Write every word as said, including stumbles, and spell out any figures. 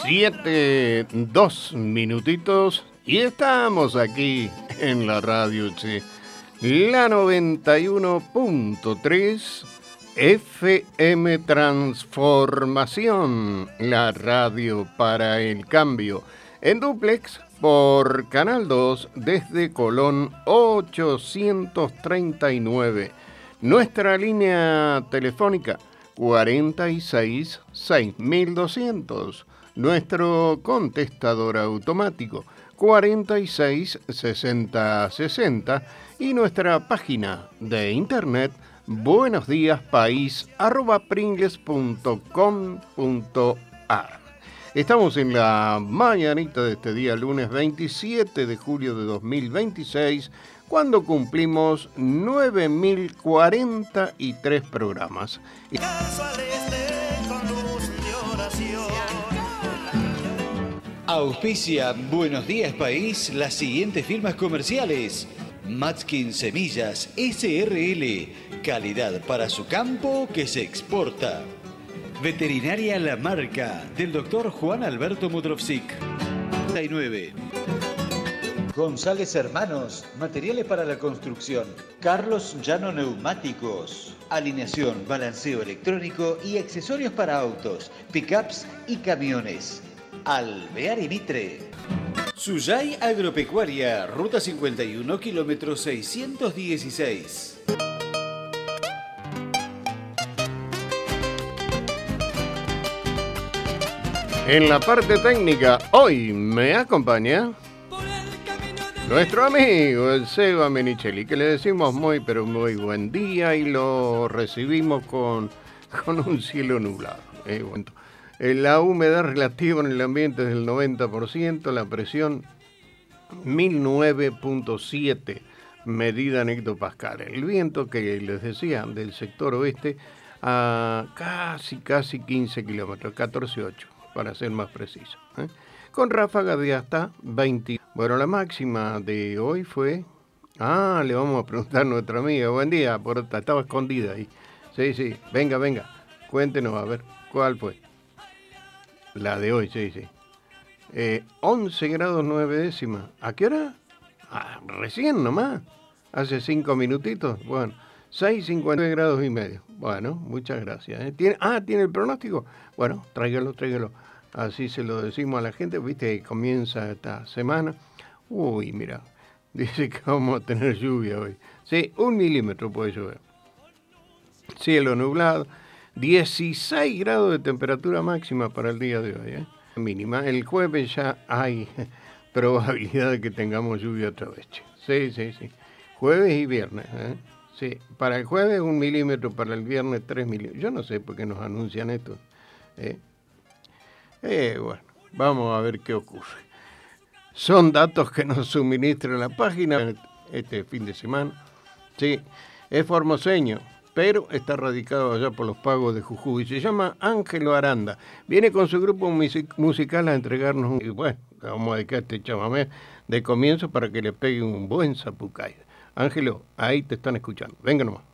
Siete, dos minutitos y estamos aquí en la radio Che, la noventa y uno punto tres F M Transformación, la radio para el cambio, en dúplex por Canal dos desde Colón ochocientos treinta y nueve. Nuestra línea telefónica cuarenta y seis, seis mil doscientos. Nuestro contestador automático cuarenta y seis, sesenta, sesenta y nuestra página de internet buenosdíaspaís arroba pringles punto com punto ar. Estamos en la mañanita de este día, lunes veintisiete de julio de dos mil veintiséis, cuando cumplimos nueve mil cuarenta y tres programas. Auspicia Buenos Días País las siguientes firmas comerciales: Matskin Semillas S R L, calidad para su campo que se exporta. Veterinaria La Marca, del doctor Juan Alberto Mudrovsik. treinta y nueve. González Hermanos, materiales para la construcción. Carlos Llano Neumáticos, alineación, balanceo electrónico y accesorios para autos, pickups y camiones. Alvear y Mitre. Suyay Agropecuaria, ruta cincuenta y uno, kilómetro seiscientos dieciséis. En la parte técnica, hoy me acompaña nuestro amigo, el Seba Menichelli, que le decimos muy, pero muy buen día y lo recibimos con, con un cielo nublado. Eh, bueno. La humedad relativa en el ambiente es del noventa por ciento, la presión mil nueve punto siete medida en hectopascales. El viento que les decía del sector oeste a casi, casi quince kilómetros, catorce punto ocho para ser más preciso, ¿eh? Con ráfagas de hasta veinte. Bueno, la máxima de hoy fue... Ah, le vamos a preguntar a nuestra amiga. Buen día, por... estaba escondida ahí. Sí, sí, venga, venga, cuéntenos a ver, ¿cuál fue? La de hoy, sí, sí. Eh, once grados nueve décimas. ¿A qué hora? Ah, recién nomás. Hace cinco minutitos. Bueno, seis, cincuenta grados y medio. Bueno, muchas gracias. ¿eh? ¿Tiene, ah, ¿tiene el pronóstico? Bueno, tráigalo, tráigalo. Así se lo decimos a la gente. Viste que comienza esta semana. Uy, mira. Dice que vamos a tener lluvia hoy. Sí, un milímetro puede llover. Cielo nublado. dieciséis grados de temperatura máxima para el día de hoy, ¿eh? Mínima. El jueves ya hay probabilidad de que tengamos lluvia otra vez. Sí, sí, sí. Jueves y viernes, ¿eh? Sí. Para el jueves un milímetro, para el viernes tres milímetros. Yo no sé por qué nos anuncian esto. ¿eh? Eh, bueno, vamos a ver qué ocurre. Son datos que nos suministra la página este fin de semana. Sí, es formoseño, pero está radicado allá por los pagos de Jujuy. Se llama Ángelo Aranda. Viene con su grupo music- musical a entregarnos un... Y bueno, vamos a dedicar este chamamé de comienzo para que le pegue un buen zapucay. Ángelo, ahí te están escuchando. Venga nomás.